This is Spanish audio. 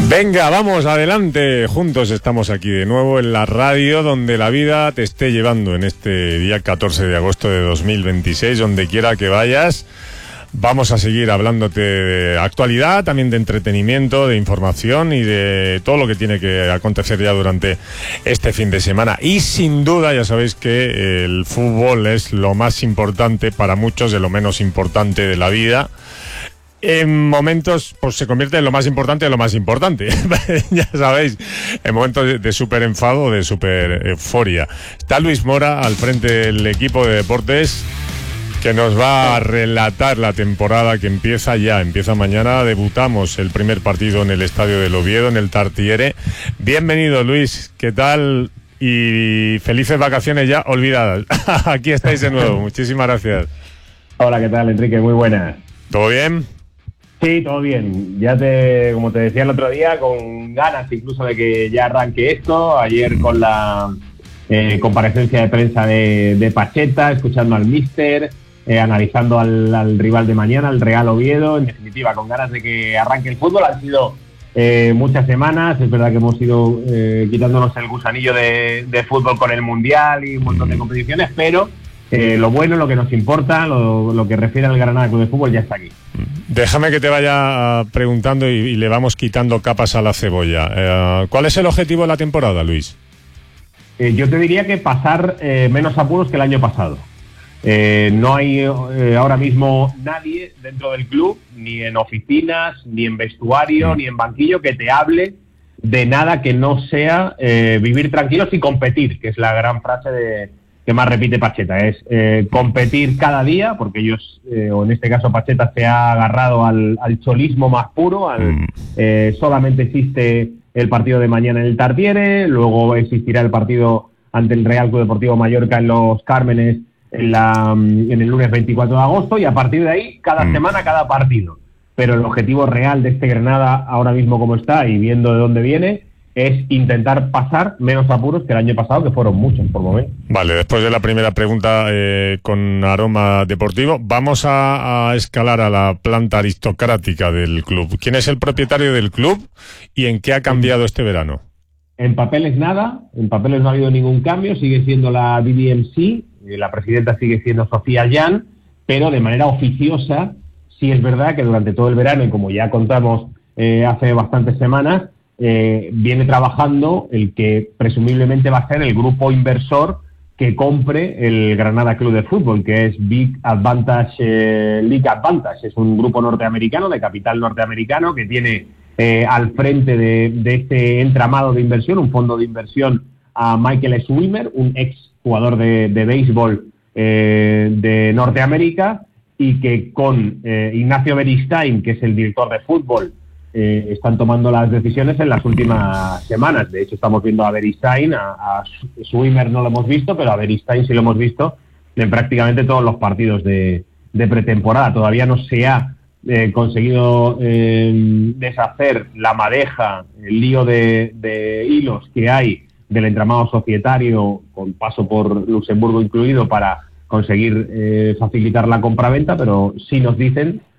Venga, vamos, adelante. Juntos estamos aquí de nuevo en la radio donde la vida te esté llevando en este día 14 de agosto de 2026, donde quiera que vayas. Vamos a seguir hablándote de actualidad, también de entretenimiento, de información y de todo lo que tiene que acontecer ya durante este fin de semana. Y sin duda, ya sabéis que el fútbol es lo más importante para muchos, de lo menos importante de la vida. En momentos, pues se convierte en lo más importante de lo más importante. Ya sabéis, en momentos de súper enfado, de súper euforia. Está Luis Mora al frente del equipo de deportes, que nos va a relatar la temporada que empieza ya. Empieza mañana, debutamos el primer partido en el Estadio del Oviedo, en el Tartiere. Bienvenido, Luis, ¿qué tal? Y felices vacaciones ya olvidadas. Aquí estáis de nuevo, muchísimas gracias. Hola, ¿qué tal, Enrique? Muy buenas. ¿Todo bien? Sí, todo bien. Ya como te decía el otro día, con ganas incluso de que ya arranque esto. Ayer con la comparecencia de prensa de Pacheta, escuchando al míster, analizando al rival de mañana, al Real Oviedo. En definitiva, con ganas de que arranque el fútbol. Han sido muchas semanas. Es verdad que hemos ido quitándonos el gusanillo de fútbol con el Mundial y un montón de competiciones, pero lo bueno, lo que nos importa, lo que refiere al Granada Club de Fútbol, ya está aquí. Déjame que te vaya preguntando y le vamos quitando capas a la cebolla. ¿Cuál es el objetivo de la temporada, Luis? Yo te diría que pasar menos apuros que el año pasado. No hay ahora mismo nadie dentro del club, ni en oficinas, ni en vestuario, ni en banquillo, que te hable de nada que no sea vivir tranquilos y competir, que es la gran frase que más repite Pacheta. Es competir cada día, porque ellos, o en este caso Pacheta, se ha agarrado al cholismo más puro, solamente existe el partido de mañana en el Tartiere, luego existirá el partido ante el Real Club Deportivo Mallorca en Los Cármenes en el lunes 24 de agosto, y a partir de ahí, cada semana, cada partido. Pero el objetivo real de este Granada, ahora mismo como está y viendo de dónde viene, es intentar pasar menos apuros que el año pasado, que fueron muchos por momento. Vale, después de la primera pregunta con aroma deportivo, vamos a escalar a la planta aristocrática del club. ¿Quién es el propietario del club y en qué ha cambiado este verano? En papeles nada, en papeles no ha habido ningún cambio, sigue siendo la BBMC, la presidenta sigue siendo Sofía Jan, pero de manera oficiosa sí es verdad que durante todo el verano, y como ya contamos hace bastantes semanas, viene trabajando el que presumiblemente va a ser el grupo inversor que compre el Granada Club de Fútbol, que es Big Advantage League Advantage. Es un grupo norteamericano, de capital norteamericano, que tiene al frente de este entramado de inversión, un fondo de inversión, a Michael Swimmer, un ex jugador de béisbol de Norteamérica, y que con Ignacio Beristain, que es el director de fútbol, están tomando las decisiones en las últimas semanas. De hecho, estamos viendo a Beristain, a Swimmer no lo hemos visto, pero a Beristain sí lo hemos visto en prácticamente todos los partidos de pretemporada. Todavía no se ha conseguido deshacer la madeja, el lío de hilos que hay del entramado societario, con paso por Luxemburgo incluido, para conseguir facilitar la compraventa, pero sí nos dicen